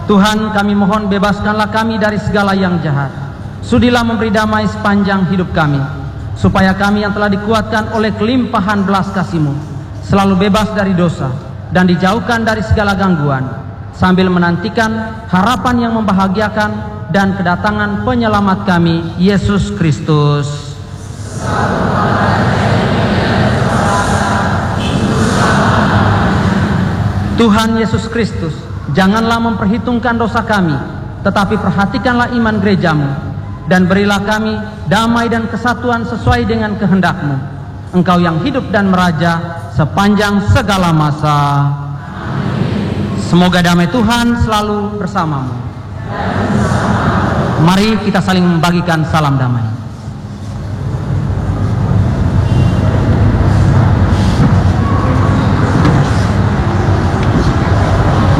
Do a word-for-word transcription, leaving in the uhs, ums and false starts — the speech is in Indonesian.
Tuhan, kami mohon bebaskanlah kami dari segala yang jahat. Sudilah memberi damai sepanjang hidup kami, supaya kami yang telah dikuatkan oleh kelimpahan belas kasih-Mu selalu bebas dari dosa dan dijauhkan dari segala gangguan, sambil menantikan harapan yang membahagiakan dan kedatangan penyelamat kami, Yesus Kristus. Tuhan Yesus Kristus, janganlah memperhitungkan dosa kami, tetapi perhatikanlah iman gereja-Mu, dan berilah kami damai dan kesatuan sesuai dengan kehendak-Mu. Engkau yang hidup dan meraja sepanjang segala masa. Semoga damai Tuhan selalu bersamamu. Mari kita saling membagikan salam damai.